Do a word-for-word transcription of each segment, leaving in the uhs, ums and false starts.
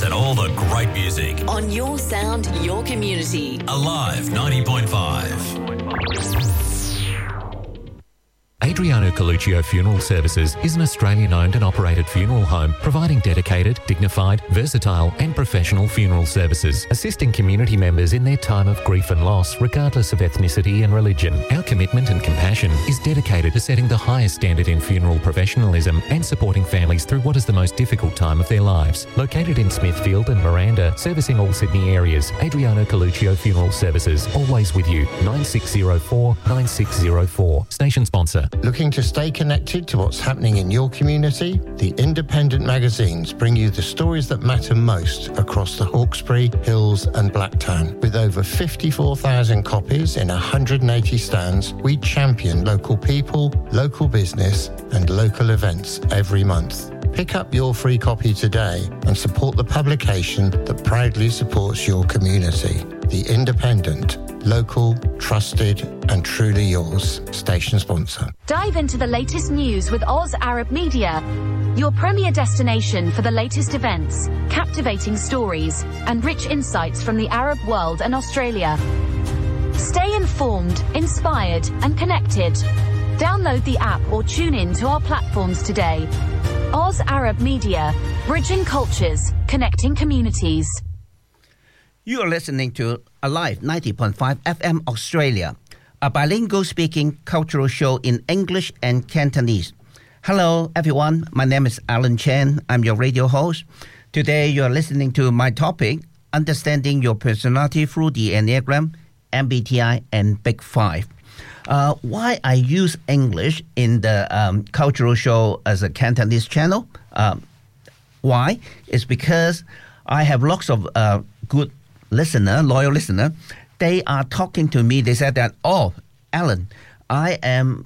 and all the great music. On your sound, your community. Alive ninety point five. Adriano Coluccio Funeral Services is an Australian-owned and operated funeral home providing dedicated, dignified, versatile and professional funeral services, assisting community members in their time of grief and loss regardless of ethnicity and religion. Our commitment and compassion is dedicated to setting the highest standard in funeral professionalism and supporting families through what is the most difficult time of their lives. Located in Smithfield and Miranda, servicing all Sydney areas, Adriano Coluccio Funeral Services, always with you. nine six zero four nine six zero four. Station sponsor. Looking to stay connected to what's happening in your community? The independent magazines bring you the stories that matter most across the Hawkesbury, Hills and Blacktown. With over fifty-four thousand copies in one hundred eighty stands, we champion local people, local business and local events every month. Pick up your free copy today and support the publication that proudly supports your community. The Independent. Local, trusted and truly yours. Station sponsor. Dive into the latest news with Oz Arab Media, your premier destination for the latest events, captivating stories and rich insights from the Arab world and Australia. Stay informed, inspired and connected. Download the app or tune in to our platforms today. Oz Arab Media, bridging cultures, connecting communities. You are listening to Alive ninety point five F M Australia, a bilingual speaking cultural show in English and Cantonese. Hello, everyone. My name is Alan Chen. I'm your radio host. Today, you are listening to my topic, Understanding Your Personality Through the Enneagram, M B T I, and Big Five. Uh, why I use English in the um, cultural show as a Cantonese channel? Um, why? It's because I have lots of uh, good listener, loyal listener. They are talking to me. They said that, oh, Alan, I am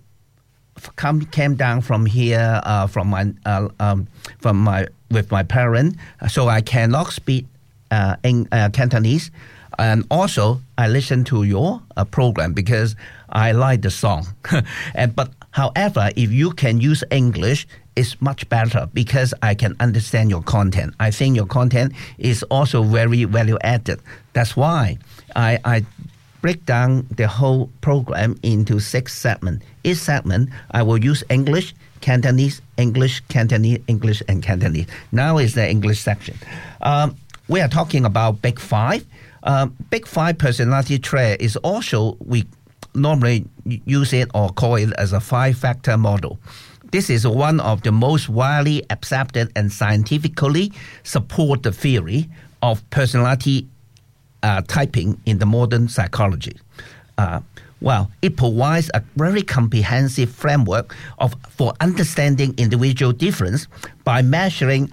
come came down from here uh, from my uh, um, from my with my parent, so I cannot speak uh, in uh, Cantonese. And also, I listen to your uh, program because I like the song. and but however, if you can use English, it's much better because I can understand your content. I think your content is also very value added. That's why I, I break down the whole program into six segments. Each segment, I will use English, Cantonese, English, Cantonese, English, and Cantonese. Now is the English section. Um, we are talking about Big Five. Um, Big Five personality trait is also, we normally use it or call it as a five-factor model. This is one of the most widely accepted and scientifically supported theory of personality uh, typing in the modern psychology. Uh, well, it provides a very comprehensive framework of for understanding individual difference by measuring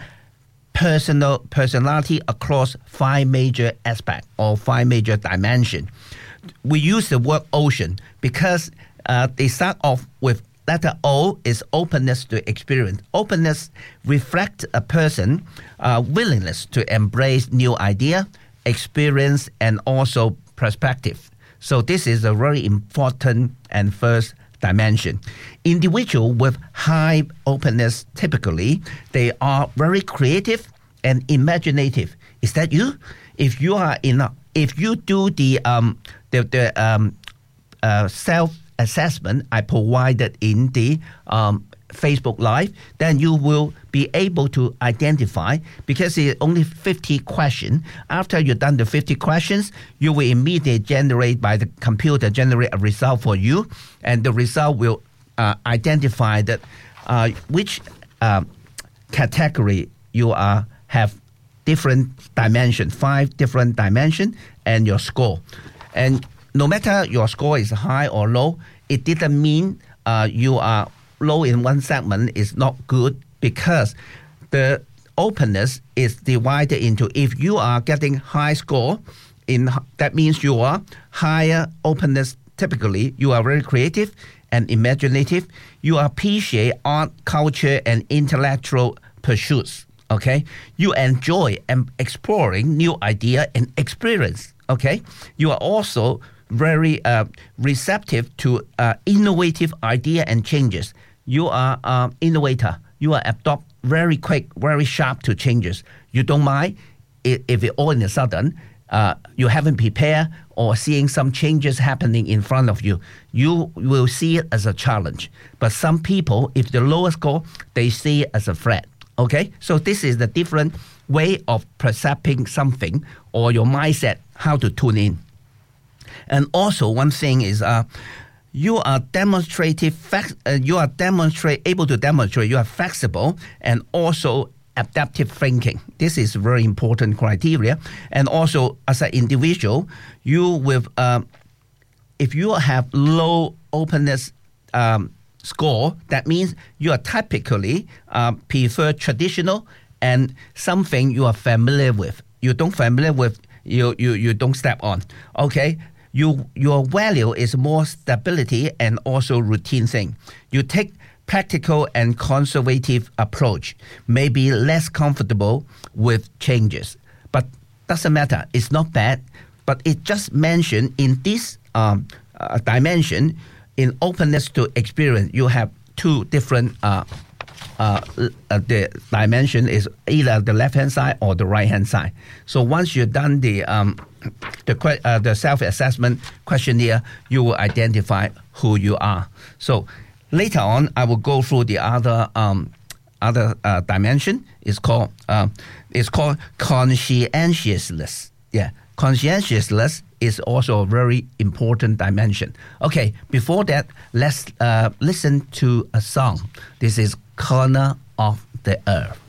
personal personality across five major aspects or five major dimensions. We use the word ocean because uh, they start off with letter O is openness to experience. Openness reflects a person's uh, willingness to embrace new idea, experience, and also perspective. So this is a very important and first dimension. Individuals with high openness, typically, they are very creative and imaginative. Is that you? If you are in, a, if you do the um the the um uh, self-assessment I provided in the um Facebook Live, then you will be able to identify, because it's only fifty questions. After you've done the fifty questions, you will immediately generate by the computer, generate a result for you, and the result will uh, identify that uh, which uh, category you are have different dimension, five different dimension, and your score. And no matter your score is high or low, it didn't mean uh, you are low in one segment is not good, because the openness is divided into, if you are getting high score, in that means you are higher openness. Typically, you are very creative and imaginative. You appreciate art, culture, and intellectual pursuits. Okay, you enjoy um, exploring new idea and experience. Okay, you are also very uh, receptive to uh, innovative idea and changes. You are an uh, innovator. You are adopt very quick, very sharp to changes. You don't mind if, if it all in a sudden, uh, you haven't prepared or seeing some changes happening in front of you, you will see it as a challenge. But some people, if the lower score, they see it as a threat. Okay? So this is the different way of perceiving something or your mindset, how to tune in. And also one thing is uh, you are demonstrative, fact, uh, you are demonstrate able to demonstrate you are flexible and also adaptive thinking. This is very important criteria. And also as an individual, you with um, if you have low openness um, score, that means you are typically uh, prefer traditional and something you are familiar with. You don't familiar with, you you you don't step on. Okay. You, your value is more stability and also routine thing. You take practical and conservative approach, maybe less comfortable with changes. But doesn't matter. It's not bad. But it just mentioned in this um, uh, dimension, in openness to experience, you have two different uh, uh, uh, the dimension is either the left-hand side or the right-hand side. So once you've done the um, the uh, the self-assessment questionnaire, you will identify who you are. So later on, I will go through the other um, other uh, dimension. It's called uh, it's called conscientiousness. Yeah, conscientiousness is also a very important dimension. Okay, before that, let's uh, listen to a song. This is Corner of the Earth.